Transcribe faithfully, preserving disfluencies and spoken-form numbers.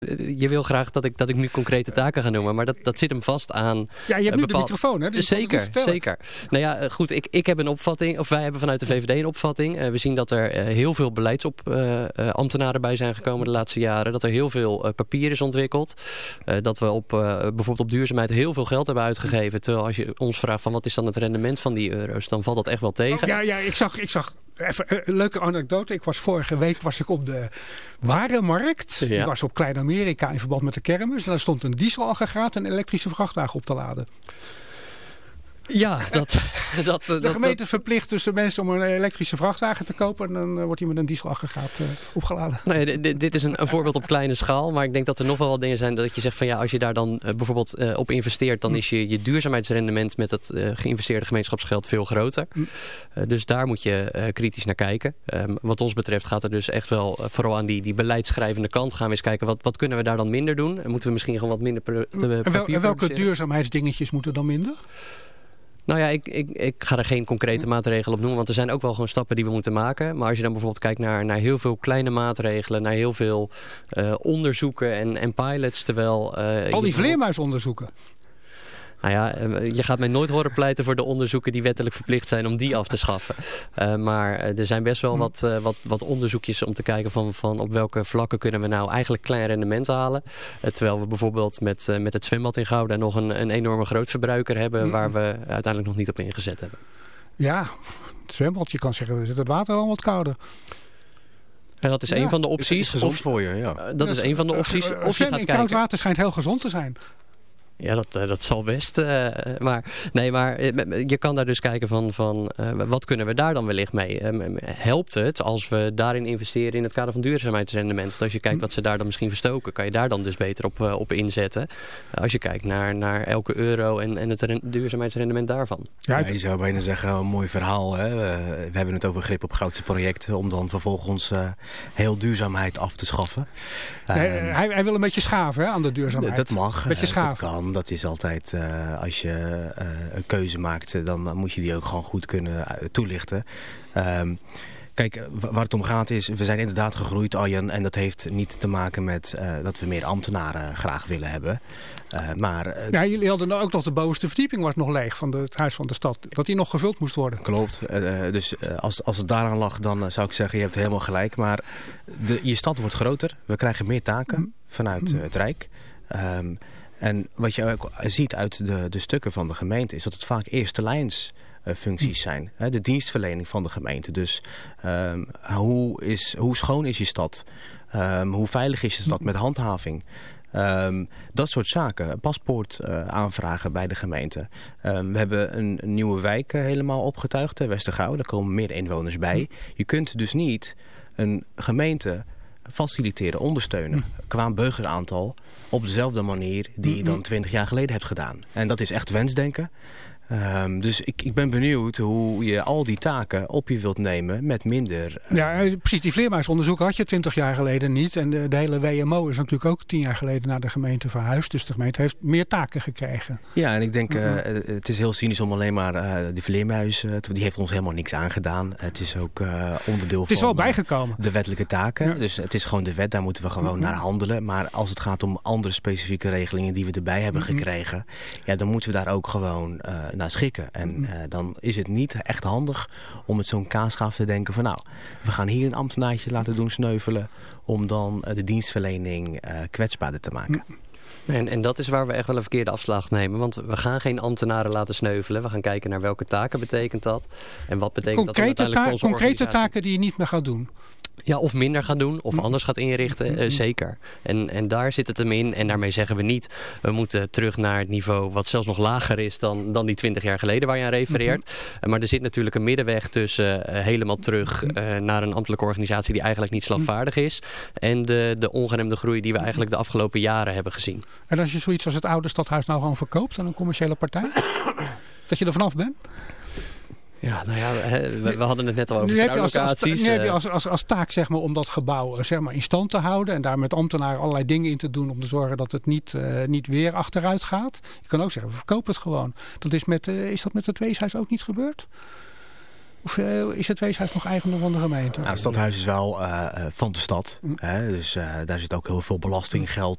Je wil graag dat ik, dat ik nu concrete taken ga noemen, maar dat, dat zit hem vast aan... Ja, je hebt nu bepaald... de microfoon, hè? Dus zeker, zeker. Nou ja, goed, ik, ik heb een opvatting, of wij hebben vanuit de V V D een opvatting. Uh, we zien dat er uh, heel veel beleidsambtenaren uh, uh, bij zijn gekomen de laatste jaren. Dat er heel veel uh, papier is ontwikkeld. Uh, dat we op, uh, bijvoorbeeld op duurzaamheid heel veel geld hebben uitgegeven. Terwijl als je ons vraagt van wat is dan het rendement van die euro's, dan valt dat echt wel tegen. Oh, ja, ja, ik zag... Ik zag... Even een leuke anekdote. Ik was vorige week was ik op de warenmarkt. Ja. Ik was op Klein-Amerika in verband met de kermis. En daar stond een dieselaggregaat en een elektrische vrachtwagen op te laden. Ja, dat... dat de dat, gemeente dat, verplicht dus de mensen om een elektrische vrachtwagen te kopen. En dan uh, wordt hij met een dieselaggregaat uh, opgeladen. Nee, dit, dit is een, een voorbeeld op kleine schaal. Maar ik denk dat er nog wel wat dingen zijn dat je zegt van ja, als je daar dan uh, bijvoorbeeld uh, op investeert, dan is je, je duurzaamheidsrendement met het uh, geïnvesteerde gemeenschapsgeld veel groter. Uh, dus daar moet je uh, kritisch naar kijken. Um, wat ons betreft gaat er dus echt wel uh, vooral aan die, die beleidsschrijvende kant gaan we eens kijken wat, wat kunnen we daar dan minder doen. En moeten we misschien gewoon wat minder pro- uh, en, wel, en welke duurzaamheidsdingetjes moeten dan minder? Nou ja, ik, ik, ik ga er geen concrete maatregelen op noemen, want er zijn ook wel gewoon stappen die we moeten maken. Maar als je dan bijvoorbeeld kijkt naar, naar heel veel kleine maatregelen, naar heel veel uh, onderzoeken en, en pilots, terwijl... Uh, Al die vleermuisonderzoeken. Nou ja, je gaat mij nooit horen pleiten voor de onderzoeken die wettelijk verplicht zijn om die af te schaffen. Uh, maar er zijn best wel wat, uh, wat, wat onderzoekjes om te kijken van, van op welke vlakken kunnen we nou eigenlijk klein rendement halen. Uh, terwijl we bijvoorbeeld met, uh, met het zwembad in Gouda nog een, een enorme grootverbruiker hebben waar we uiteindelijk nog niet op ingezet hebben. Ja, het zwembad, je kan zeggen, we zetten het water al wat kouder. En dat is ja, een van de opties. Is gezond of, voor je, ja. Uh, dat is een van de opties. Uh, uh, of je gaat in kijken. koud water schijnt heel gezond te zijn. Ja, dat, uh, dat zal best. Uh, maar nee, maar uh, je kan daar dus kijken van, van uh, wat kunnen we daar dan wellicht mee? Um, helpt het als we daarin investeren in het kader van duurzaamheidsrendement? Want als je kijkt wat ze daar dan misschien verstoken, kan je daar dan dus beter op, uh, op inzetten. Uh, als je kijkt naar, naar elke euro en, en het ren- duurzaamheidsrendement daarvan. Ja, ja, je zou bijna zeggen, een mooi verhaal. Hè? We, we hebben het over grip op goudse projecten om dan vervolgens uh, heel duurzaamheid af te schaffen. Uh, nee, hij, hij wil een beetje schaven hè, aan de duurzaamheid. Dat mag. Een beetje uh, schaven. Dat kan. Dat is altijd, uh, als je uh, een keuze maakt, dan, dan moet je die ook gewoon goed kunnen uh, toelichten. Um, Kijk, waar het om gaat is, we zijn inderdaad gegroeid, Arjen. En dat heeft niet te maken met uh, dat we meer ambtenaren graag willen hebben. Uh, maar, uh, ja, jullie hadden nou ook nog de bovenste verdieping was nog leeg van de, het huis van de stad. Dat die nog gevuld moest worden. Klopt. Uh, dus uh, als, als het daaraan lag, dan uh, zou ik zeggen, je hebt helemaal gelijk. Maar de, je stad wordt groter. We krijgen meer taken mm. vanuit uh, het Rijk. Um, en wat je ook ziet uit de, de stukken van de gemeente is dat het vaak eerste lijns uh, functies zijn. Hè? De dienstverlening van de gemeente. Dus um, hoe, is, hoe schoon is je stad? Um, hoe veilig is je stad met handhaving? Um, dat soort zaken. Paspoort uh, aanvragen bij de gemeente. Um, we hebben een, een nieuwe wijk uh, helemaal opgetuigd. Westergouw. Daar komen meer inwoners bij. Je kunt dus niet een gemeente faciliteren, ondersteunen hm. qua burgeraantal op dezelfde manier die je dan twintig jaar geleden hebt gedaan. En dat is echt wensdenken. Um, dus ik, ik ben benieuwd hoe je al die taken op je wilt nemen met minder... Uh... Ja, precies. Die vleermuisonderzoek had je twintig jaar geleden niet. En de, de hele W M O is natuurlijk ook tien jaar geleden naar de gemeente verhuisd. Dus de gemeente heeft meer taken gekregen. Ja, en ik denk, uh, het is heel cynisch om alleen maar uh, die vleermuis... Uh, die heeft ons helemaal niks aangedaan. Het is ook uh, onderdeel van... Het is wel bijgekomen. De wettelijke taken. Ja. Dus het is gewoon de wet, daar moeten we gewoon mm-hmm. naar handelen. Maar als het gaat om andere specifieke regelingen die we erbij hebben mm-hmm. gekregen... Ja, dan moeten we daar ook gewoon... Uh, naar schikken. En uh, dan is het niet echt handig om met zo'n kaasschaaf te denken van nou, we gaan hier een ambtenaartje laten doen sneuvelen om dan uh, de dienstverlening uh, kwetsbaarder te maken. En, en dat is waar we echt wel een verkeerde afslag nemen. Want we gaan geen ambtenaren laten sneuvelen. We gaan kijken naar welke taken betekent dat. En wat betekent concrete dat uiteindelijk ta- voor onze concrete organisatie. taken die je niet meer gaat doen. Ja, of minder gaat doen, of anders gaat inrichten, uh, zeker. En, en daar zit het hem in. En daarmee zeggen we niet, we moeten terug naar het niveau wat zelfs nog lager is dan, dan die twintig jaar geleden waar je aan refereert. Mm-hmm. Uh, maar er zit natuurlijk een middenweg tussen uh, helemaal terug uh, naar een ambtelijke organisatie die eigenlijk niet slagvaardig is. En de, de ongeremde groei die we eigenlijk de afgelopen jaren hebben gezien. En als je zoiets als het oude stadhuis nou gewoon verkoopt aan een commerciële partij, dat je er vanaf bent? Ja, nou ja, we, we hadden het net al over nu heb je als, als, nu heb je als, als, als taak zeg maar, om dat gebouw zeg maar, in stand te houden en daar met ambtenaren allerlei dingen in te doen om te zorgen dat het niet, uh, niet weer achteruit gaat. Je kan ook zeggen, we verkopen het gewoon. Dat is, met, uh, is dat met het weeshuis ook niet gebeurd? Of uh, is het weeshuis nog eigendom van de gemeente? Nou, het stadhuis is wel uh, van de stad. Mm. Hè? Dus uh, daar zit ook heel veel belastinggeld